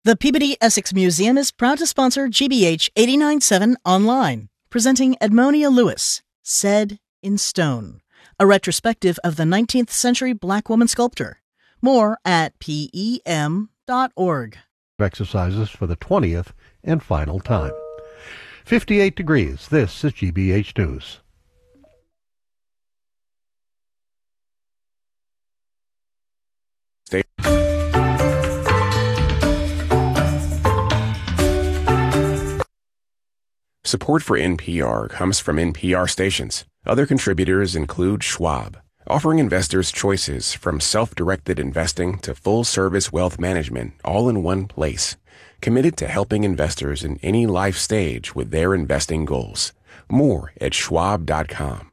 The Peabody Essex Museum is proud to sponsor GBH 89.7 Online, presenting Edmonia Lewis, Said in Stone, a retrospective of the 19th century Black woman sculptor. More at pem.org. Exercises for the 20th and final time. 58 degrees. This is GBH News. Support for NPR comes from NPR stations. Other contributors include Schwab, offering investors choices from self-directed investing to full-service wealth management all in one place. Committed to helping investors in any life stage with their investing goals. More at schwab.com.